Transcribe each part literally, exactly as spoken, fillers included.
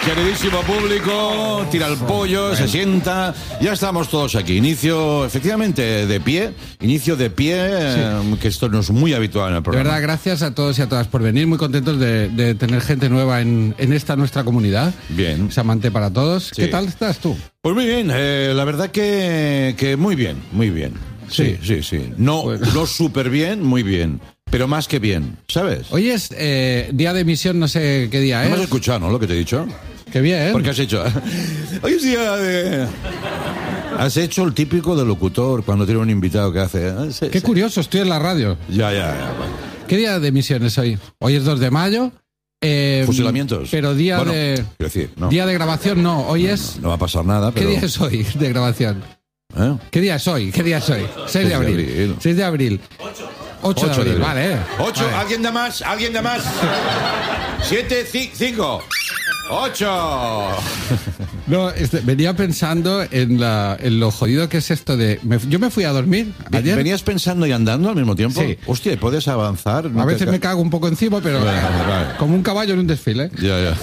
Queridísimo público, tira el pollo, se sienta. Ya estamos todos aquí. Inicio, efectivamente, de pie. Inicio de pie, sí. eh, que esto no es muy habitual en el programa. De verdad, gracias a todos y a todas por venir. Muy contentos de, de tener gente nueva en, en esta nuestra comunidad. Bien. Samante para todos. Sí. ¿Qué tal estás tú? Pues muy bien. Eh, la verdad que, que muy bien, muy bien. Sí, sí, sí. sí. No, bueno. no súper bien, muy bien. Pero más que bien, ¿sabes? Hoy es eh, día de emisión, no sé qué día no es. ¿No me has escuchado, no, lo que te he dicho? Qué bien. ¿Por qué has hecho? Hoy es día de... Has hecho el típico del locutor cuando tiene un invitado que hace... Sí, qué sí. curioso, estoy en la radio. Ya, ya, ya. Bueno. ¿Qué día de emisión es hoy? Hoy es dos de mayo. Eh, Fusilamientos. Pero día bueno, de... Quiero decir, no. Día de grabación no, hoy no, es... No, no va a pasar nada, pero... ¿Qué día es hoy de grabación? ¿Eh? ¿Qué día es hoy? ¿Qué día es hoy? seis de abril. seis de abril. ocho de abril, vale. ocho, vale. ¿Alguien da más? ¿Alguien da más? siete, cinco, ocho. No, este, venía pensando en, la, en lo jodido que es esto de... Me, yo me fui a dormir ayer. ¿Venías pensando y andando al mismo tiempo? Sí. Hostia, ¿puedes avanzar? No a veces ca... me cago un poco encima, pero vale, vale. Como un caballo en un desfile. Ya, ya.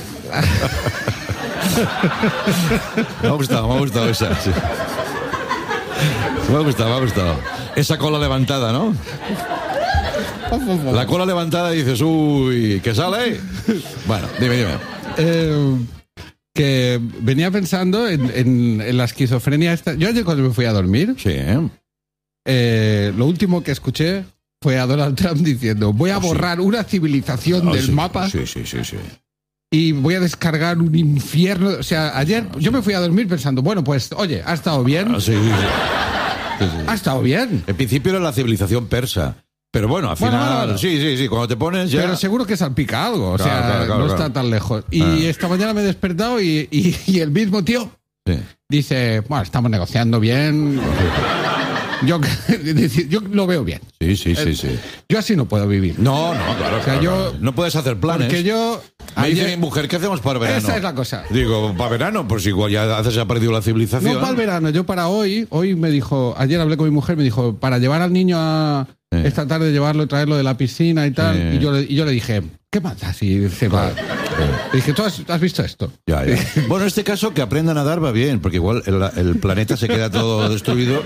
Me ha gustado, me ha gustado esa, sí. Me ha gustado, me ha gustado. Esa cola levantada, ¿no? La cola levantada y dices, uy, ¿qué sale? Bueno, dime, dime. Eh, que venía pensando en, en, en la esquizofrenia esta. Yo ayer cuando me fui a dormir, sí, ¿eh? Eh, lo último que escuché fue a Donald Trump diciendo, voy a oh, borrar sí. una civilización oh, del sí. mapa. Sí, sí, sí, sí. Y voy a descargar un infierno. O sea, ayer yo me fui a dormir pensando, bueno, pues, oye, ha estado bien. Ah, sí, sí, sí. Sí, sí. Ha estado bien. En principio era la civilización persa. Pero bueno, al final, bueno, bueno. sí, sí, sí, cuando te pones ya... Pero seguro que salpica algo, o claro, sea, claro, claro, no claro. está tan lejos. Y ah. esta mañana me he despertado y, y, y el mismo tío sí. dice, bueno, estamos negociando bien... Yo, yo lo veo bien. Sí, sí, sí, sí. Yo así no puedo vivir. No, no, claro. O sea, claro, yo, no. no puedes hacer planes. Porque yo... Me ayer, dice mi mujer, ¿qué hacemos para verano? Esa es la cosa. Digo, ¿para verano? Pues igual ya se ha perdido la civilización. No para el verano, yo para hoy, hoy me dijo, ayer hablé con mi mujer, me dijo, para llevar al niño a sí. esta tarde, llevarlo y traerlo de la piscina y tal. Sí. Y, yo, y yo le dije, ¿qué más da si se va? Sí. Le dije, ¿tú has, has visto esto? Ya, ya. Bueno, en este caso, que aprenda a nadar va bien, porque igual el, el planeta se queda todo destruido.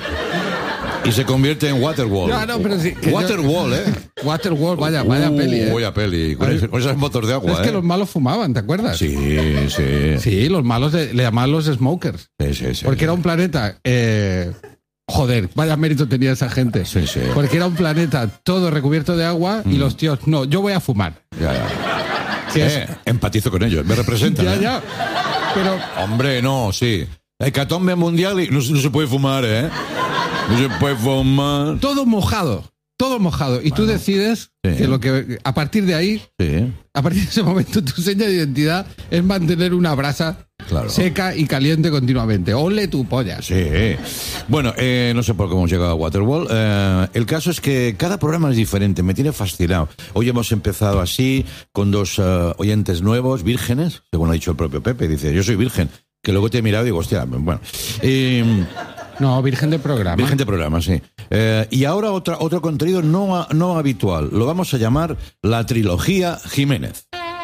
Y se convierte en Waterworld. No, no, pero sí, Waterworld, ¿eh? Waterworld, vaya, vaya uh, peli, ¿eh? Vaya peli, con, ese, con esos motos de agua, Es ¿eh? que los malos fumaban, ¿te acuerdas? Sí, sí. Sí, los malos de, le llamaban los smokers. Sí, sí, sí. Porque sí. era un planeta... Eh, joder, vaya mérito tenía esa gente. Sí, sí. Porque era un planeta todo recubierto de agua mm. y los tíos, no, yo voy a fumar. Ya, ya. Sí, eh, empatizo con ellos, me representan. ya, ¿eh? ya. Pero... Hombre, no, sí. Hecatombe mundial y no, no se puede fumar, ¿eh? No se puede fumar. Todo mojado, todo mojado. Y bueno, tú decides sí. que lo que a partir de ahí, sí. a partir de ese momento, tu seña de identidad es mantener una brasa claro. seca y caliente continuamente. ¡Ole tu polla! Sí. Bueno, eh, no sé por cómo hemos llegado a Waterworld. Eh, el caso es que cada programa es diferente. Me tiene fascinado. Hoy hemos empezado así, con dos uh, oyentes nuevos, vírgenes, según ha dicho el propio Pepe. Dice, yo soy virgen. Que luego te he mirado y digo, hostia, bueno... Eh, No, virgen de programa. Virgen de programa, sí. Eh, y ahora otra, otro contenido no, no habitual. Lo vamos a llamar la trilogía Jiménez.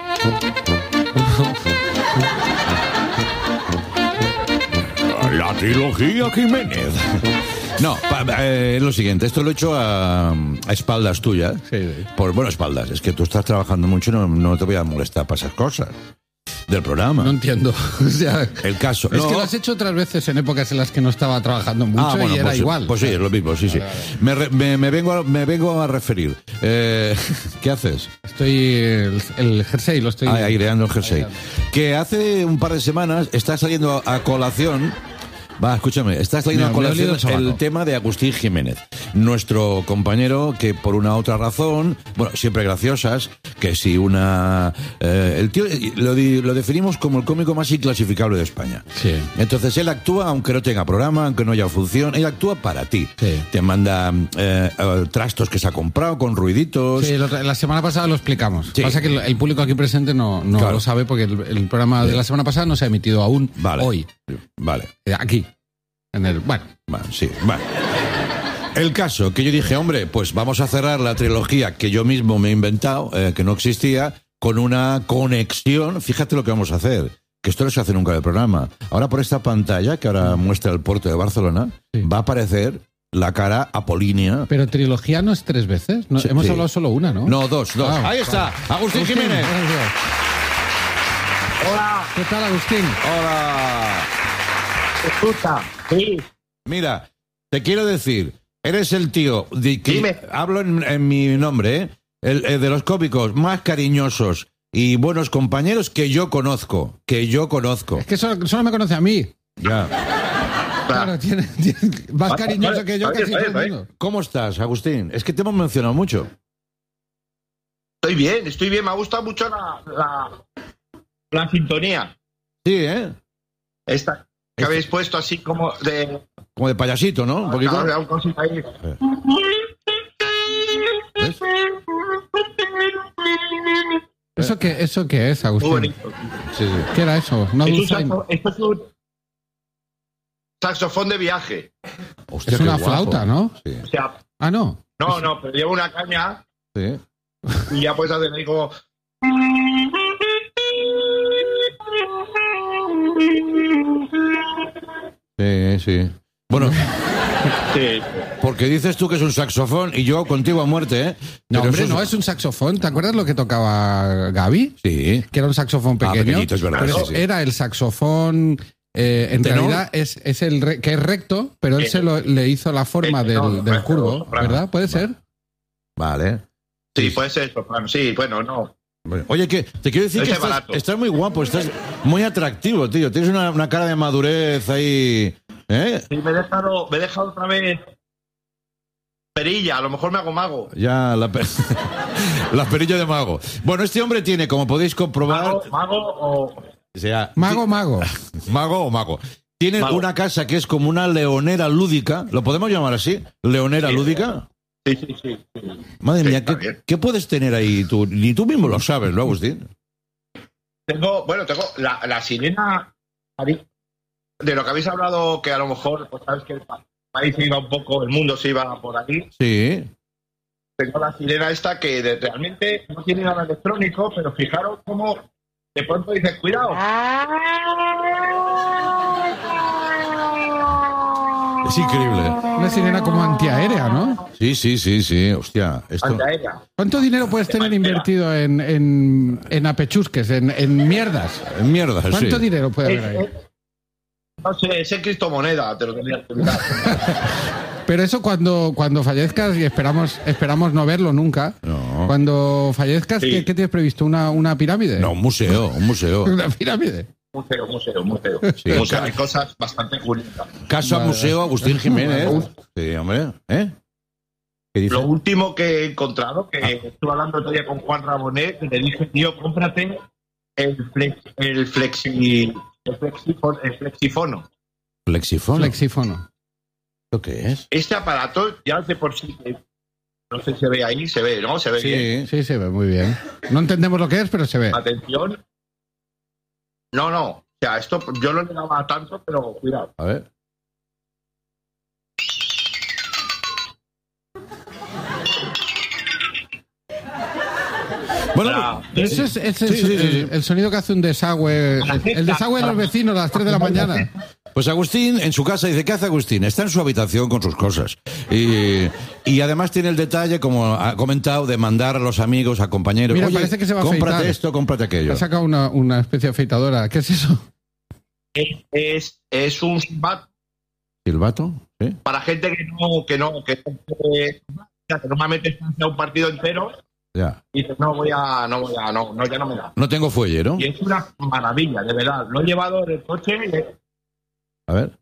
La trilogía Jiménez. No, pa, eh, es lo siguiente. Esto lo he hecho a, a espaldas tuyas. Sí, sí. Por, bueno, espaldas. Es que tú estás trabajando mucho y no, no te voy a molestar para esas cosas. Del programa. No entiendo. O sea, el caso. Es no. que lo has hecho otras veces en épocas en las que no estaba trabajando mucho ah, bueno, y era pues, igual. Pues sí, es lo mismo, sí, sí. Me, re, me, me, vengo, a, me vengo a referir. Eh, ¿Qué haces? Estoy... El, el jersey lo estoy... Ah, aireando el jersey. Aireando. Que hace un par de semanas está saliendo a colación... Va, escúchame, está saliendo a colación el, el tema de Agustín Jiménez, nuestro compañero que por una otra razón, bueno, siempre graciosas, que si una... Eh, el tío lo, lo definimos como el cómico más inclasificable de España. Sí. Entonces él actúa aunque no tenga programa, aunque no haya función, él actúa para ti. Sí. Te manda eh, eh, trastos que se ha comprado con ruiditos. Sí, lo, la semana pasada lo explicamos. Sí. Pasa que el, el público aquí presente no, no claro. lo sabe porque el, el programa sí. de la semana pasada no se ha emitido aún vale. hoy. Vale. Aquí. En el, bueno. bueno, sí, bueno. El caso que yo dije, hombre, pues vamos a cerrar la trilogía que yo mismo me he inventado, eh, que no existía, con una conexión. Fíjate lo que vamos a hacer. que esto no se hace nunca en el programa. Ahora por esta pantalla que ahora muestra el puerto de Barcelona, sí. va a aparecer la cara apolínea. Pero trilogía no es tres veces. No, sí, hemos sí. hablado solo una, ¿no? No, dos, dos. Ah, Ahí está, vale. Agustín, Agustín Jiménez. Hola. ¿Qué tal, Agustín? Hola. Escucha, sí. Mira, te quiero decir, eres el tío, de que Dime. hablo en, en mi nombre, ¿eh? El, el de los cómicos más cariñosos y buenos compañeros que yo conozco, que yo conozco. Es que solo, solo me conoce a mí. Ya. Claro, tiene, tiene más vale, cariñoso vale, que yo vale, casi vale, todo el mundo. ¿Cómo estás, Agustín? Es que te hemos mencionado mucho. Estoy bien, estoy bien. Me ha gustado mucho la, la, la sintonía. Sí, ¿eh? Esta que este. habéis puesto así como de... Como de payasito, ¿no? Un poquito. Ahora, un cosito ahí. ¿Ves? ¿Eso qué, ¿Eso qué es, Agustín? Muy bonito. Sí, sí. ¿Qué era eso? ¿Una esto, esto es un saxofón de viaje. Hostia, es una flauta, ¿no? Sí. O sea, ah, no. No, no, pero lleva una caña. Sí. Y ya puedes hacer ahí como... Sí, sí. Bueno, sí. porque dices tú que es un saxofón y yo contigo a muerte, ¿eh? No, Pero hombre, es... no es un saxofón. ¿Te acuerdas lo que tocaba Gaby? Sí. Que era un saxofón pequeño. Ah, pequeñito, es verdad. Pero sí, sí. era el saxofón... Eh, en ¿Tenor? realidad es, es el re, que es recto, pero él se lo, le hizo la forma del, no, del curvo, soprano. ¿Verdad? ¿Puede ser? Vale. Sí, puede ser soprano. Sí, bueno, no. Oye, que te quiero decir Ese que estás, estás muy guapo, estás muy atractivo, tío. Tienes una, una cara de madurez ahí. ¿Eh? Sí, me he dejado, me he dejado otra vez perilla, a lo mejor me hago mago. Ya, la, per... la perilla de mago. Bueno, este hombre tiene, como podéis comprobar... Mago, mago o... O sea, mago, mago. Mago o mago. Tiene mago. una casa que es como una leonera lúdica. ¿Lo podemos llamar así? ¿Leonera sí, lúdica? Sí, sí, sí. sí. Madre sí, mía, ¿qué, ¿qué puedes tener ahí tú? Ni tú mismo lo sabes, ¿no, Agustín? Tengo, bueno, tengo la, la sirena de lo que habéis hablado, que a lo mejor, pues sabes que el país se iba un poco, el mundo se iba por ahí. Sí. Tengo la sirena esta que de, realmente no tiene nada electrónico, pero fijaros cómo... De pronto dices, cuidado. Es increíble. Una sirena como antiaérea, ¿no? Sí, sí, sí, sí. Hostia. Esto... Antiaérea. ¿Cuánto dinero puedes tener invertido en, en, en apechusques, en, en mierdas? En mierdas, sí. ¿Cuánto dinero puede haber ahí? No sé, es en criptomoneda, te lo tendría que mirar. Pero eso cuando, cuando fallezcas, y esperamos, esperamos no verlo nunca, no. Cuando fallezcas, sí. ¿qué, ¿qué tienes previsto? ¿Una, una pirámide? No, un museo, un museo. ¿Una pirámide? Museo, museo, museo. Sí, museo. Hay cosas bastante curiosas. Casa vale. Museo Agustín Jiménez. Sí, hombre. ¿Eh? ¿Qué dice? Lo último que he encontrado, que ah. estuve hablando otro día con Juan Rabonet, que le dije, tío, cómprate el, flex, el, flexi, el, flexifono, el flexifono. ¿Flexifono? Flexifono. ¿Lo qué es? Este aparato ya de por sí, no sé si se ve ahí, se ve, ¿no? Se ve sí, bien. Sí, se ve muy bien. No entendemos lo que es, pero se ve. Atención. No, no. O sea, esto yo no le daba tanto, pero cuidado. A ver. Bueno, ah, ese es, ese sí, es sí, sí, el, el sonido que hace un desagüe. El, el desagüe de los vecinos a las tres de la mañana. Pues Agustín, en su casa, dice, ¿qué hace Agustín? Está en su habitación con sus cosas. Y, y además tiene el detalle, como ha comentado, de mandar a los amigos, a compañeros. Mira, oye, parece que se va a cómprate afeitar. esto, cómprate aquello. Ha sacado una, una especie de afeitadora. ¿Qué es eso? Es, es, es un silbato. ¿Silbato? ¿Sí? Para gente que no, que no, que, que, que normalmente está en un partido entero. Ya. Y dices, no voy a, no voy a, no, no, ya no me da. No tengo fuelle, ¿no? Y es una maravilla, de verdad. Lo he llevado en el coche y... A ver.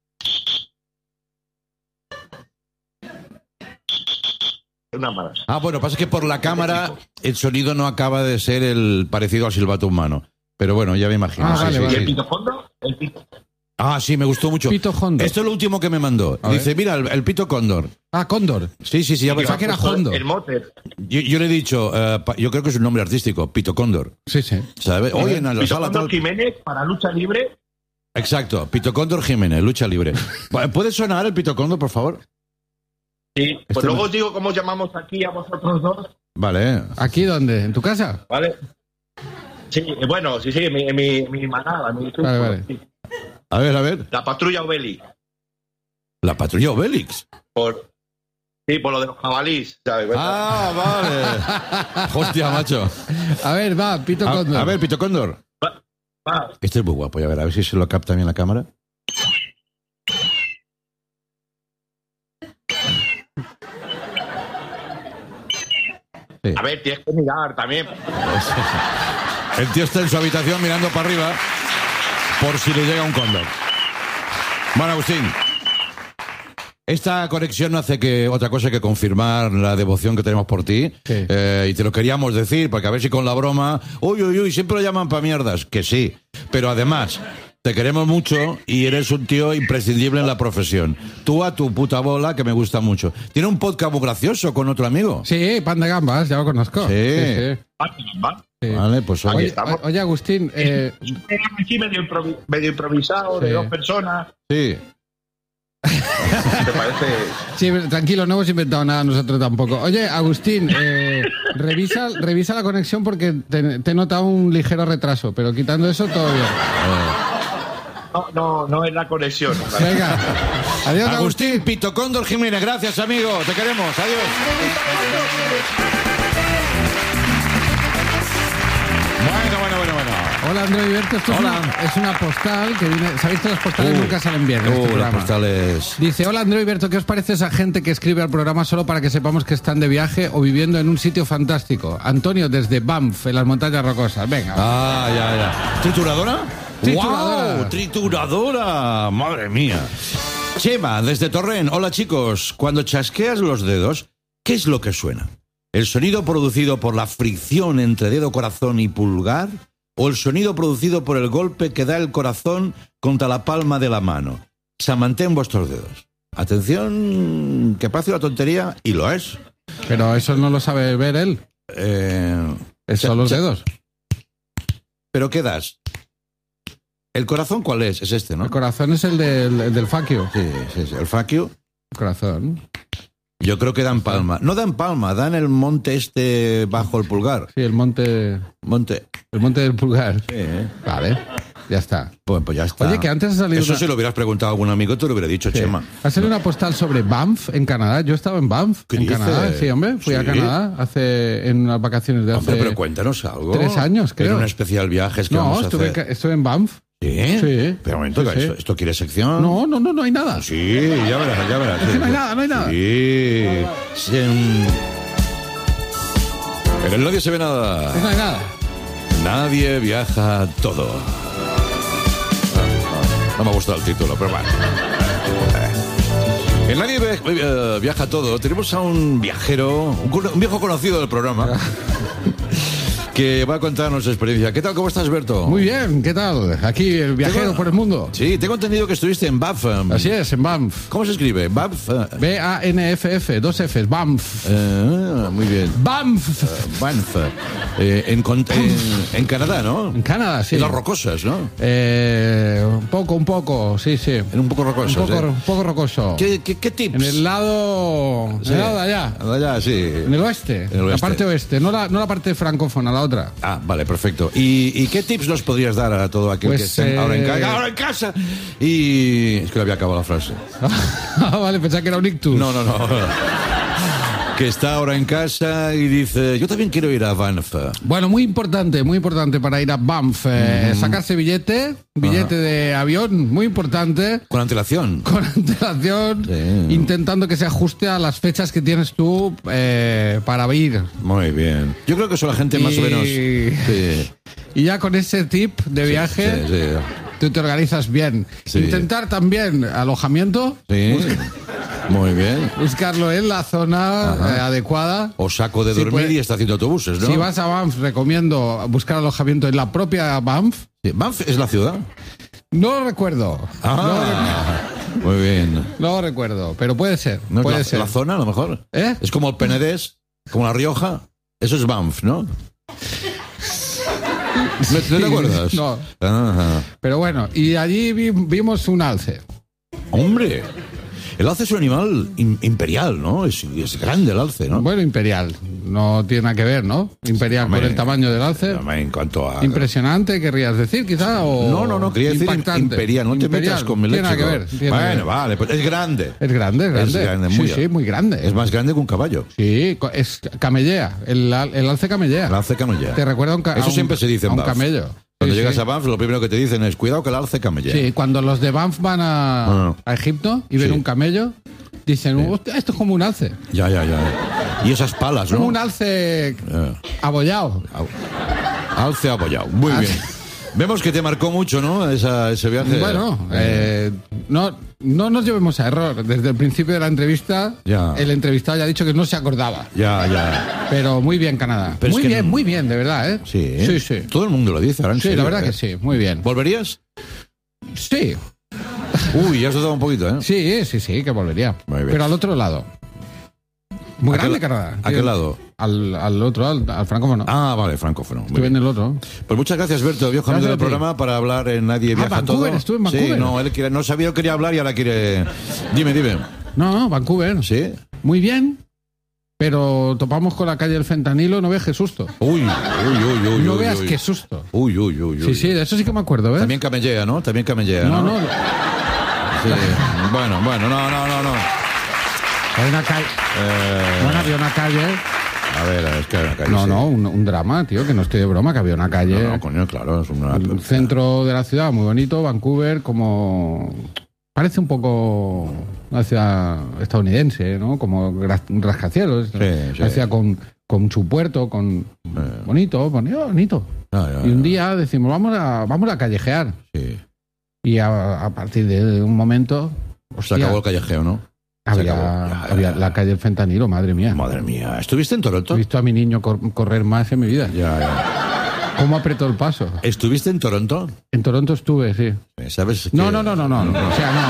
Una maravilla. Ah, bueno, pasa que por la cámara el sonido no acaba de ser el parecido al silbato humano. Pero bueno, ya me imagino. Ah, sí, vale, sí, vale. ¿Y el pito fondo? El pito. Ah, sí, me gustó mucho. Pito Hondo. Esto es lo último que me mandó. A Dice, ver. mira, el, el pito cóndor. Ah, cóndor. Sí, sí, sí. Ya pensaba que era Hondo. El mote. Yo, yo le he dicho, uh, pa, yo creo que es un nombre artístico, Pito Cóndor. Sí, sí. ¿Sabes? Oye, en la Pito sala Cóndor tal... Jiménez para lucha libre. Exacto, Pito Cóndor Jiménez, lucha libre. ¿Puede sonar el Pito Cóndor, por favor? Sí, pues este luego me... os digo cómo llamamos aquí a vosotros dos. Vale. ¿Aquí dónde? ¿En tu casa? Vale. Sí, bueno, sí, sí, mi, mi, mi manada, mi vale, vale. Sí. A ver, a ver. La patrulla Obelix. La patrulla Obelix. Por, sí, por lo de los jabalís, ¿sabes? Ah, vale. Hostia, macho. A ver, va, Pito a, Cóndor. A ver, Pito Cóndor. Va, va. Este es muy guapo, ya ver, a ver si se lo capta bien la cámara. Sí. A ver, tienes que mirar también. El tío está en su habitación mirando para arriba por si le llega un cóndor. Bueno, Agustín, esta conexión no hace que otra cosa que confirmar la devoción que tenemos por ti. Sí. Eh, y te lo queríamos decir, porque a ver si con la broma... Uy, uy, uy, siempre lo llaman pa' mierdas. Que sí, pero además... Te queremos mucho y eres un tío imprescindible en la profesión. Tú a tu puta bola, que me gusta mucho. Tiene un podcast muy gracioso con otro amigo. Sí, Pan de Gambas, ya lo conozco. Sí. sí, sí. Sí. Vale, pues oye, estamos. oye, Agustín... Eh... Aquí medio, improvi medio improvisado, sí. De dos personas. Sí. ¿Te parece? Sí, tranquilo, no hemos inventado nada nosotros tampoco. Oye, Agustín, eh, revisa, revisa la conexión porque te, te he notado un ligero retraso, pero quitando eso, todo bien. Eh. No, no, no es la conexión. Venga. Adiós, Agustín, Agustín. Pito Cóndor Jiménez, gracias, amigo. Te queremos. Adiós. Bueno, bueno, bueno, bueno. Hola, Andreu Iberto. Esto es Hola. una, es una postal que viene... ¿Sabéis que las postales Uh, nunca salen bien en uh, este las programa? postales... Dice, hola, Andreu Iberto, ¿qué os parece esa gente que escribe al programa solo para que sepamos que están de viaje o viviendo en un sitio fantástico? Antonio, desde Banff, en las montañas rocosas. Venga. Ah, ya, ya. ¿Trituradora? Trituradora. ¡Wow! ¡Trituradora! ¡Madre mía! Chema, desde Torrent. Hola, chicos. Cuando chasqueas los dedos, ¿qué es lo que suena? ¿El sonido producido por la fricción entre dedo, corazón y pulgar? ¿O el sonido producido por el golpe que da el corazón contra la palma de la mano? Samantén vuestros dedos. Atención, que parece una tontería, y lo es. Pero eso no lo sabe ver él. Eh, Son los dedos. ¿Pero qué das? ¿El corazón cuál es? Es este, ¿no? El corazón es el del, el del faquio. Sí, sí, sí. El faquio. El corazón. Yo creo que dan palma. No dan palma, dan el monte este bajo el pulgar. Sí, el monte... Monte. El monte del pulgar. Sí, ¿eh? Vale, ya está. Pues, pues ya está. Oye, que antes ha salido Eso una... si lo hubieras preguntado a algún amigo, te lo hubiera dicho, Sí. Chema. Ha salido una postal sobre Banff, en Canadá. Yo he estado en Banff, ¿Qué en dices? Canadá. Sí, hombre, fui ¿Sí? a Canadá hace en unas vacaciones de hace... Hombre, pero cuéntanos algo. tres años, creo. En un especial viajes que No, vamos a estuve, hacer. en- estuve en Banff. ¿Sí? Sí. Pero un momento, Sí, sí. ¿esto, ¿esto quiere sección? No, no, no, no hay nada. Sí, ya verás, ya verás. Es que no hay nada, no hay nada. Sí. Sí. En en el nadie se ve nada. No hay nada. Nadie viaja todo. No me ha gustado el título, pero bueno. En Nadie eh, viaja todo. Tenemos a un viajero, un, un viejo conocido del programa, que va a contarnos su experiencia. ¿Qué tal? ¿Cómo estás, Berto? Muy bien, ¿qué tal? Aquí, el viajero Tengo- por el mundo. Sí, tengo entendido que estuviste en Banff. um, Así es, en Banff. ¿Cómo se escribe? Banff. eh, B A N F F, dos Fs, Banff. eh, muy bien. Banff. Banff. Eh, en, con- en, en Canadá, ¿no? En Canadá, sí. En las rocosas, ¿no? Eh, un poco, un poco, sí, sí. En un poco rocosas. Un poco, ¿eh? un poco rocoso. ¿Qué, qué, qué tips? En el lado, en Sí. el lado de allá. De allá, sí. En el oeste. En el La oeste. parte oeste, no la, no la parte francófona, la otra. Ah, vale, perfecto. ¿Y, y qué tips nos podrías dar a todo aquel Pues, que esté eh, ahora, en ca- ahora en casa? Y... Es que le había acabado la frase. Ah, vale, pensaba que era un ictus. No, no, no. Que está ahora en casa y dice, yo también quiero ir a Banff. Bueno, muy importante, muy importante para ir a Banff. Eh, Sacarse billete, billete de avión, muy importante. Con antelación. Con antelación, Sí. intentando que se ajuste a las fechas que tienes tú eh, para ir. Muy bien. Yo creo que eso la gente más o Y- menos... Sí, Y ya con ese tip de viaje, sí, sí. tú te organizas bien. Sí. Intentar también alojamiento, Sí. Muy bien. buscarlo en la zona Ajá. eh, adecuada. O saco de Sí, dormir puede- y está haciendo autobuses, ¿no? Si vas a Banff, recomiendo buscar alojamiento en la propia Banff. Sí, Banff es la ciudad. No lo recuerdo. Ah, muy bien. No, no lo recuerdo, pero puede ser. ¿No es puede la, ser. la zona, a lo mejor? ¿Eh? Es como el Penedés, como la Rioja. Eso es Banff, ¿no? ¿No, ¿no te acuerdas? No. Ajá. Pero bueno, y allí vi- vimos un alce. Hombre, El alce es un animal in, imperial, ¿no? Es, es grande el alce, ¿no? Bueno, imperial. No tiene nada que ver, ¿no? Imperial no, por el tamaño del alce. No, en cuanto a... Impresionante, querrías decir, quizá, o... No, no, no, quería decir imperial. No te imperial. metas con mi leche. Tiene nada que ver. Tiene bueno, que ver. Vale, pues es grande. Es grande, es grande. Es grande muy sí, sí, muy grande. Es más grande que un caballo. Sí, es camellea. El, el alce camellea. El alce camellea. Te recuerda a un, ca Eso a un, siempre se dice en a un Banff. camello. Cuando sí, llegas sí. a Banff, lo primero que te dicen es cuidado que el alce camellea. Sí, cuando los de Banff van a, no, no. a Egipto y ven sí. un camello, dicen, sí. esto es como un alce. Ya, ya, ya. Y esas palas, ¿no? Como un alce yeah. abollado. Alce abollado. Muy alce. bien. Vemos que te marcó mucho, ¿no? Esa, ese viaje. Bueno, eh, no, no nos llevemos a error. Desde el principio de la entrevista, ya. el entrevistado ya ha dicho que no se acordaba. Ya, ya. Pero muy bien, Canadá. Pero muy es que bien, no... muy bien, de verdad, ¿eh? Sí, sí, sí. Todo el mundo lo dice ahora en Sí, serio, la verdad ¿eh? que sí, muy bien. ¿Volverías? Sí. Uy, ya has dudado un poquito, ¿eh? Sí, sí, sí, que volvería. Pero al otro lado. Muy grande qué, Canadá. ¿A qué lado? Al, al otro, al, al francófono. Ah, vale, francófono. Estuve en el otro. Pues muchas gracias, Berto, viejo amigo del programa, para hablar en Nadie Viaja ah, Vancouver, Todo. Estuve en Vancouver. Sí, no, él quiere, no sabía que quería hablar y ahora quiere... Dime, dime. No, no, Vancouver. Sí. Muy bien, pero topamos con la calle del fentanilo, no veas qué susto. Uy, uy, uy, uy. No uy, veas uy. qué susto. Uy, uy, uy, uy. Sí, sí, de eso sí que me acuerdo, ¿eh? También camellea, ¿no? También camellea, ¿no? No, no. Sí. Bueno, bueno, no, no, no, no. Hay una calle. Eh... Bueno, había una calle. A ver, es que hay una calle. No, sí. no, un, un drama, tío, que no estoy de broma, que había una calle. No, no, coño, claro, es una. El centro de la ciudad, muy bonito, Vancouver, como. Parece un poco una ciudad estadounidense, ¿no? Como rascacielos. Sí, sí. Una ciudad con, con su puerto, con. Eh. Bonito, bonito, bonito. Ah, ya, y un día decimos, vamos a, vamos a callejear. Sí. Y a, a partir de un momento. Se acabó el callejeo, ¿no? Había, ya, ya, había la calle del fentanilo, madre mía. Madre mía. ¿Estuviste en Toronto? He visto a mi niño cor- correr más en mi vida. Ya, ya. ¿Cómo apretó el paso? ¿Estuviste en Toronto? En Toronto estuve, sí. ¿Sabes que... No, no, no, no, no, no. O sea, no.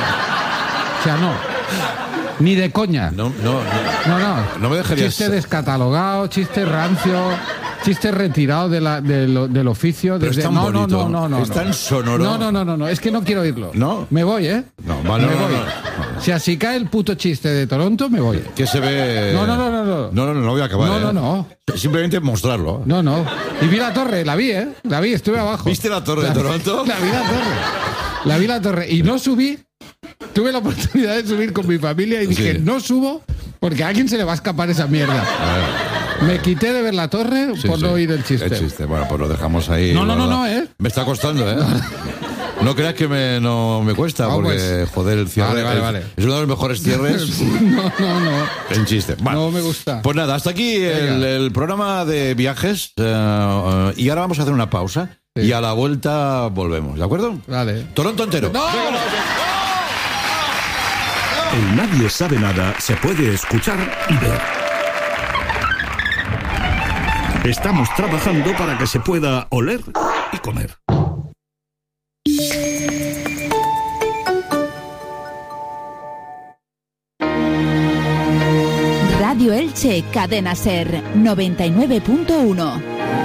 O sea, no. Ni de coña. No, no. No, no. No me dejarías... Chiste descatalogado, chiste rancio... Chiste retirado de la, de lo, del oficio. Pero desde... es tan no, bonito. no, no, no, no. Es tan sonoro. No, no, no, no, no. Es que no quiero oírlo. ¿No? Me voy, ¿eh? No, vale, me no, voy. no, no. O sea, si cae el puto chiste de Toronto, me voy. Que se ve... No, no, no, no. No, no, no, no voy a acabar, No, ¿eh? no, no. Simplemente mostrarlo. No, no. Y vi la torre, la vi, ¿eh? La vi, estuve abajo. ¿Viste la torre la, de Toronto? La vi la torre. La vi la torre. Y no subí. Tuve la oportunidad de subir con mi familia y dije, sí. no subo porque a alguien se le va a escapar esa mierda. Me quité de ver la torre sí, por sí. no oír el chiste. El chiste, bueno, pues lo dejamos ahí. No, no, no, no, ¿eh? Me está costando, ¿eh? No creas que me, no me cuesta, no, porque, pues, joder, el cierre vale, vale, el, vale. es uno de los mejores cierres. No, no, no. En chiste. Vale. No me gusta. Pues nada, hasta aquí el, el programa de viajes. Uh, uh, y ahora vamos a hacer una pausa. Sí. Y a la vuelta volvemos, ¿de acuerdo? Vale. Toronto entero. ¡No! El Nadie Sabe Nada se puede escuchar y ver. Estamos trabajando para que se pueda oler y comer. Radio Elche, Cadena Ser, noventa y nueve punto uno.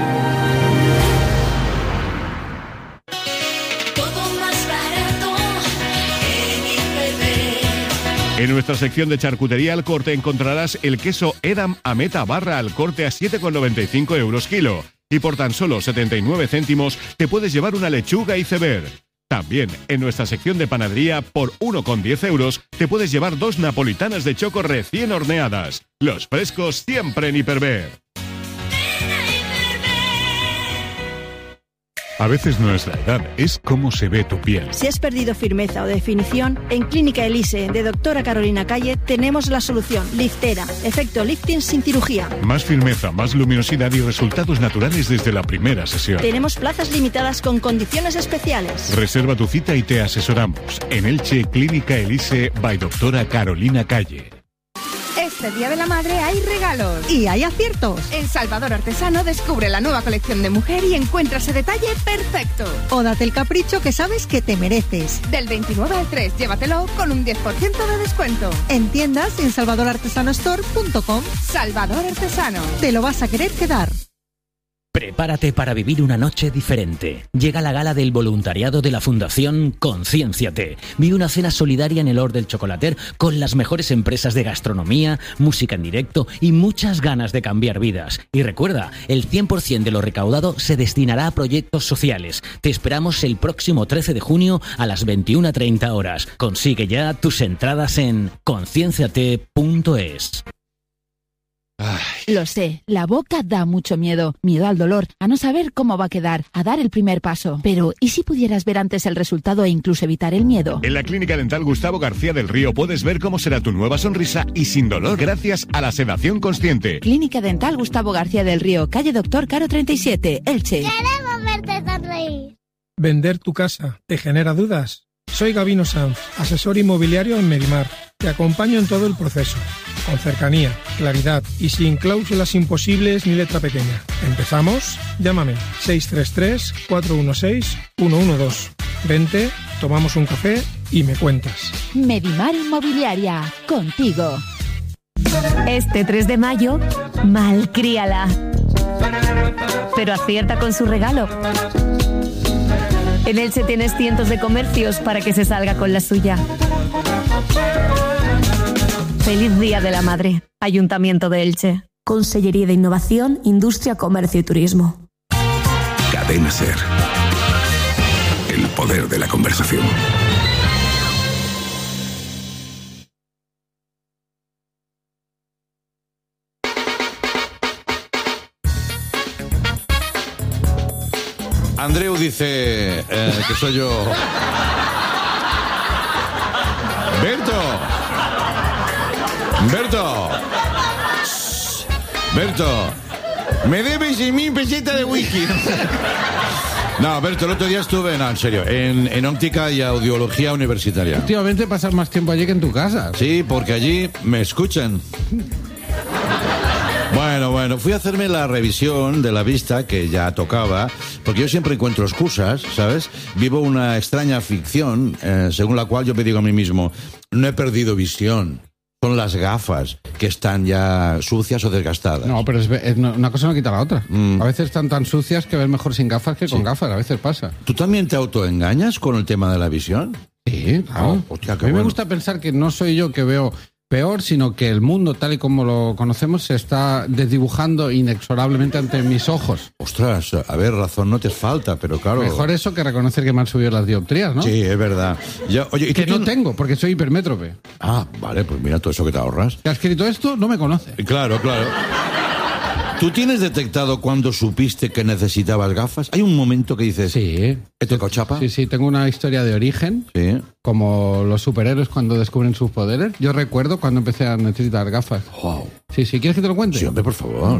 En nuestra sección de charcutería al corte encontrarás el queso Edam Ameta barra al corte a siete con noventa y cinco euros kilo. Y por tan solo setenta y nueve céntimos te puedes llevar una lechuga iceberg. También en nuestra sección de panadería por uno con diez euros te puedes llevar dos napolitanas de choco recién horneadas. Los frescos siempre en Hiperver. A veces no es la edad, es cómo se ve tu piel. Si has perdido firmeza o definición, en Clínica Elise de doctora Carolina Calle tenemos la solución. Liftera, efecto lifting sin cirugía. Más firmeza, más luminosidad y resultados naturales desde la primera sesión. Tenemos plazas limitadas con condiciones especiales. Reserva tu cita y te asesoramos. En Elche, Clínica Elise by doctora Carolina Calle. Este Día de la Madre hay regalos. Y hay aciertos. En Salvador Artesano descubre la nueva colección de mujer y encuentra ese detalle perfecto. O date el capricho que sabes que te mereces. Del veintinueve al tres, llévatelo con un diez por ciento de descuento. En tiendas en salvador artesano store punto com. Salvador Artesano. Te lo vas a querer quedar. Prepárate para vivir una noche diferente. Llega la gala del voluntariado de la Fundación Conciénciate. Vive una cena solidaria en el Hort del Chocolater con las mejores empresas de gastronomía, música en directo y muchas ganas de cambiar vidas. Y recuerda, el cien por ciento de lo recaudado se destinará a proyectos sociales. Te esperamos el próximo trece de junio a las veintiuna treinta horas. Consigue ya tus entradas en concienciate punto es. Ay. Lo sé, la boca da mucho miedo. Miedo al dolor, a no saber cómo va a quedar, a dar el primer paso. Pero, ¿y si pudieras ver antes el resultado e incluso evitar el miedo? En la Clínica Dental Gustavo García del Río puedes ver cómo será tu nueva sonrisa y sin dolor gracias a la sedación consciente. Clínica Dental Gustavo García del Río, calle Doctor Caro treinta y siete, Elche. Queremos verte sonreír. ¿Vender tu casa te genera dudas? Soy Gabino Sanz, asesor inmobiliario en Medimar. Te acompaño en todo el proceso, con cercanía, claridad y sin cláusulas imposibles ni letra pequeña. ¿Empezamos? Llámame seis tres tres, cuatro uno seis, uno uno dos. Vente, tomamos un café y me cuentas. Medimar Inmobiliaria, contigo. Este tres de mayo, malcríala. Pero acierta con su regalo. En Elche tienes cientos de comercios para que se salga con la suya. Feliz Día de la Madre. Ayuntamiento de Elche. Consellería de Innovación, Industria, Comercio y Turismo. Cadena SER. El poder de la conversación. Andreu dice eh, que soy yo. Berto. Berto. Berto. Me debes seis mil pesetas de whisky. No, Berto, el otro día estuve, no, en serio, en, en óptica y audiología universitaria. Últimamente pasas más tiempo allí que en tu casa. Sí, porque allí me escuchan. Bueno, bueno, fui a hacerme la revisión de la vista que ya tocaba, porque yo siempre encuentro excusas, ¿sabes? Vivo una extraña ficción, eh, según la cual yo me digo a mí mismo, no he perdido visión, son las gafas que están ya sucias o desgastadas. No, pero es, es, una cosa no quita la otra. Mm. A veces están tan sucias que ves mejor sin gafas que con sí. gafas, a veces pasa. ¿Tú también te autoengañas con el tema de la visión? Sí, claro. Oh, hostia, qué a mí bueno. me gusta pensar que no soy yo que veo peor, sino que el mundo, tal y como lo conocemos, se está desdibujando inexorablemente ante mis ojos. Ostras, a ver, razón no te falta, pero claro... Mejor eso que reconocer que me han subido las dioptrías, ¿no? Sí, es verdad. Ya, oye, ¿y que no tienes... tengo, porque soy hipermétrope. Ah, vale, pues mira todo eso que te ahorras. ¿Te ha escrito esto? No me conoce. Claro, claro. ¿Tú tienes detectado cuando supiste que necesitabas gafas? ¿Hay un momento que dices... Sí. ¿Te tocó chapa? Sí, sí, tengo una historia de origen. Sí. Como los superhéroes cuando descubren sus poderes. Yo recuerdo cuando empecé a necesitar gafas. Wow. Sí, sí, ¿quieres que te lo cuente? Sí, hombre, por favor.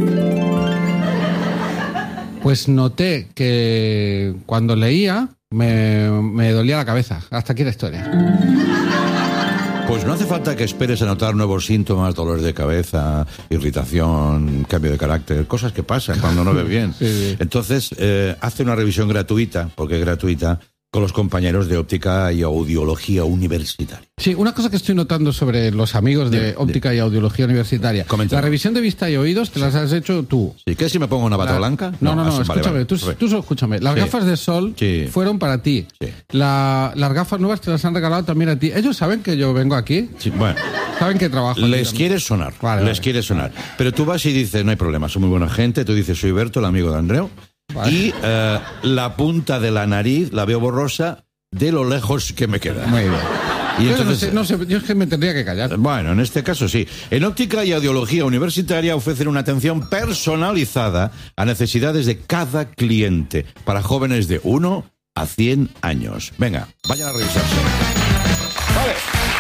Pues noté que cuando leía me, me dolía la cabeza. Hasta aquí la historia. Pues no hace falta que esperes a notar nuevos síntomas, dolores de cabeza, irritación, cambio de carácter, cosas que pasan cuando no ves bien. Sí, sí. Entonces, eh, hace una revisión gratuita, porque es gratuita, con los compañeros de óptica y audiología universitaria. Sí, una cosa que estoy notando sobre los amigos de, de óptica de... y audiología universitaria. Coméntame. La revisión de vista y oídos te las has hecho tú. ¿Sí? ¿Qué si me pongo una bata La... blanca? No, no, no, no escúchame, vale, vale. Tú, tú solo escúchame. Las sí. gafas de sol sí. fueron para ti. Sí. La, las gafas nuevas te las han regalado también a ti. Ellos saben que yo vengo aquí. Sí, bueno. Saben que trabajo. Les quiere sonar. Vale, les vale. quiere sonar. Pero tú vas y dices, no hay problema, soy muy buena gente. Tú dices, soy Berto, el amigo de Andreu. Vale. Y eh, la punta de la nariz la veo borrosa de lo lejos que me queda. Muy bien. Y yo entonces, no sé, no sé, yo es que me tendría que callar. Bueno, en este caso sí. En óptica y audiología universitaria ofrecen una atención personalizada a necesidades de cada cliente para jóvenes de uno a cien años. Venga, vayan a revisarse. Vale.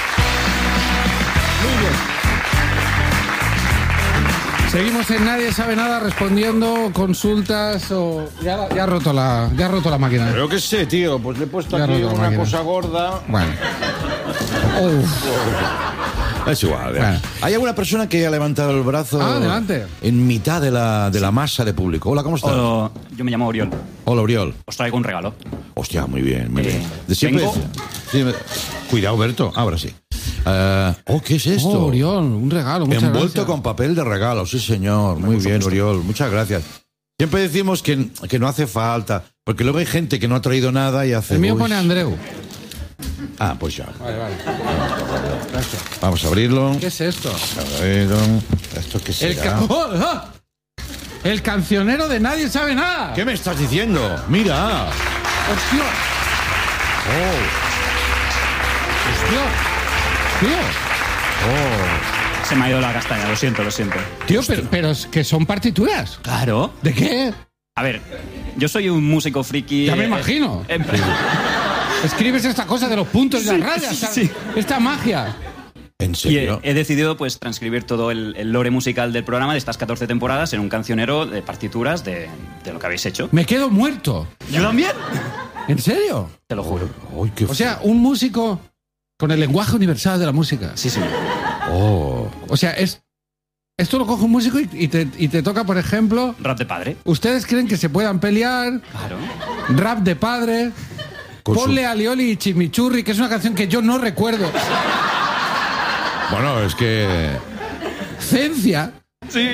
Muy bien. Seguimos en Nadie Sabe Nada respondiendo consultas o... Ya, ya ha roto la ya ha roto la máquina. Pero qué sé, tío, pues le he puesto ya aquí una máquina. cosa gorda. Bueno. Oh. Es igual. Bueno. Hay alguna persona que ha levantado el brazo ah, adelante. en mitad de la, de la masa de público. Hola, ¿cómo estás? Hola, yo me llamo Oriol. Hola, Oriol. Os traigo un regalo. Hostia, muy bien, muy eh, bien. De siempre... Tengo... sí, me... Cuidado, Berto, ahora sí. Uh, oh, ¿qué es esto? Oh, Oriol, un regalo, muchas Envuelto gracias. con papel de regalo, sí señor. Muy bien, Oriol, muchas gracias. Siempre decimos que, que no hace falta, porque luego hay gente que no ha traído nada y hace... El mío pone Andreu. Ah, pues ya. Vale, vale. Gracias. Vamos a abrirlo. ¿Qué es esto? A ver, ¿esto qué será? El, ca- ¡Oh, oh! El cancionero de Nadie Sabe Nada. ¿Qué me estás diciendo? Mira. Hostia. Oh. Hostia. Tío. Oh. Se me ha ido la castaña, lo siento, lo siento. Tío, pero, pero es que son partituras. Claro. ¿De qué? A ver, yo soy un músico friki. Ya me eh, imagino. eh, Escribes esta cosa de los puntos y Sí, las rayas. sí, ¿sabes? sí. Esta magia. ¿En Y he, serio? he decidido pues transcribir todo el, el lore musical del programa de estas catorce temporadas en un cancionero de partituras de, de lo que habéis hecho. Me quedo muerto. ¿Yo también? ¿En serio? Te lo juro. Uy, qué O sea, un músico con el lenguaje universal de la música. Sí, sí. Oh. O sea, es esto lo coge un músico y, y, te, y te toca, por ejemplo... Rap de padre. ¿Ustedes creen que se puedan pelear? Claro. Rap de padre. Con su- Ponle alioli y chimichurri, que es una canción que yo no recuerdo. Bueno, es que... Cencia. Sí.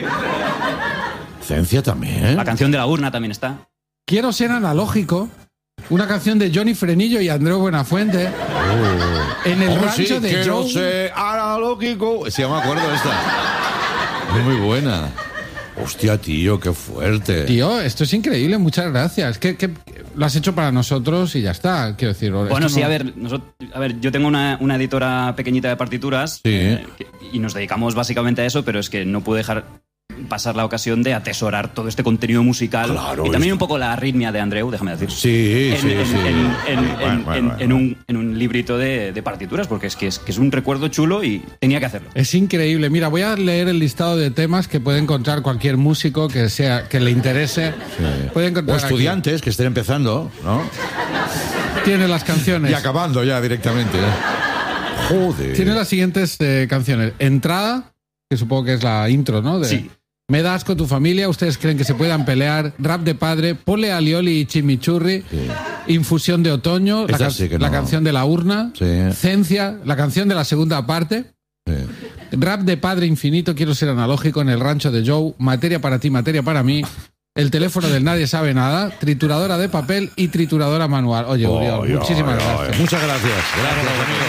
Cencia también. La canción de la urna también está. Quiero ser analógico. Una canción de Johnny Frenillo y Andreu Buenafuente. Oh. En el Oh, rancho sí, de quiero Joe. ser analógico. Sí, me acuerdo de esta. Es muy buena. Hostia, tío, qué fuerte. Tío, esto es increíble, muchas gracias. Que, que lo has hecho para nosotros y ya está, quiero decir. Bueno, esto sí, no- a ver, nosotros, a ver, yo tengo una, una editora pequeñita de partituras Sí. eh, que- y nos dedicamos básicamente a eso, pero es que no puedo dejar pasar la ocasión de atesorar todo este contenido musical Claro, y también es- un poco la arritmia de Andreu, déjame decir. Sí, en, sí, en- sí. en- en- en- Bueno, bueno, en- bueno. en un, en un librito de, de partituras, porque es que, es que es un recuerdo chulo y tenía que hacerlo. Es increíble. Mira, voy a leer el listado de temas que puede encontrar cualquier músico que sea que le interese. Puede O encontrar aquí. estudiantes que estén empezando, ¿no? Tiene las canciones. Y acabando ya directamente. ¿eh? Joder. Tiene las siguientes eh, canciones. Entrada, que supongo que es la intro, ¿no? De, Sí. Me da asco tu familia, ustedes creen que se puedan pelear. Rap de padre, Ponle alioli y chimichurri. Infusión de otoño, la, Esta ca- sí que la no. canción de la urna. Sí. Cencia, la canción de la segunda parte. Sí. Rap de padre infinito, quiero ser analógico en el rancho de Joe. Materia para ti, materia para mí. El teléfono del nadie sabe nada. Trituradora de papel y trituradora manual. Oye, Uriol, Ay, muchísimas ay, ay. gracias. Muchas gracias. Gracias, amigo.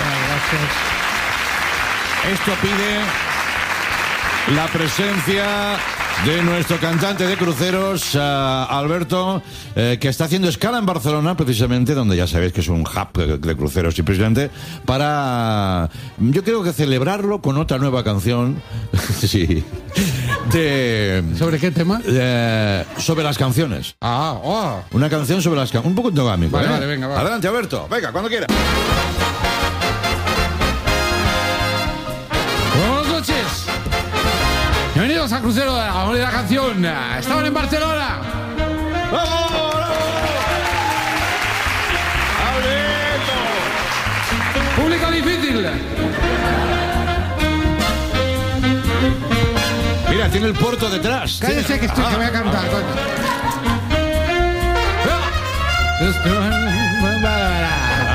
Esto pide la presencia de nuestro cantante de cruceros, uh, Alberto, eh, que está haciendo escala en Barcelona, precisamente, donde ya sabéis que es un hub de, de cruceros, y precisamente para, yo creo que celebrarlo con otra nueva canción, sí, de... ¿Sobre qué tema? eh, sobre las canciones. Ah, oh. Una canción sobre las canciones, un poco endogámico. Vale, ¿eh? vale, venga, va. Adelante, Alberto, venga, cuando quiera. Buenas noches. Bienvenidos a Crucero de la Moneda Canción. Estaban en Barcelona. ¡Vamos! ¡Alberto! Público difícil. Mira, tiene el puerto detrás. Cállese que estoy, Ah, que voy a cantar, ah. coño.